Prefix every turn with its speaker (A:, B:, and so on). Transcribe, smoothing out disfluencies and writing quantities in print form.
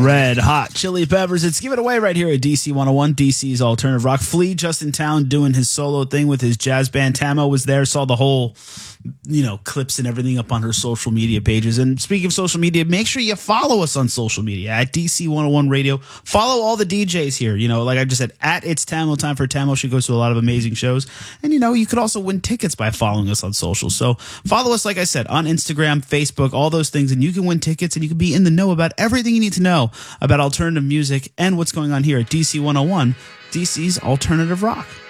A: Red Hot Chili Peppers. It's Give It Away right here at DC 101, DC's Alternative Rock. Flea just in town doing his solo thing with his jazz band. Tamo was there, saw the whole, clips and everything up on her social media pages. And speaking of social media, make sure you follow us on social media at DC 101 Radio. Follow all the DJs here. Like I just said, at It's Tamo Time for Tamo. She goes to a lot of amazing shows. And, you could also win tickets by following us on social. So follow us, like I said, on Instagram, Facebook, all those things. And you can win tickets and you can be in the know about everything you need to know about alternative music and what's going on here at DC 101, DC's Alternative Rock.